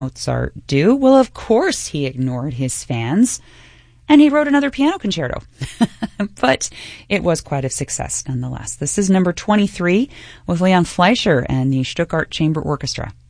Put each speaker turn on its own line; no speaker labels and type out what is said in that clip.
Mozart do? Well, of course he ignored his fans, and he wrote another piano concerto. But it was quite a success nonetheless. This is number 23 with Leon Fleischer and the Stuttgart Chamber Orchestra.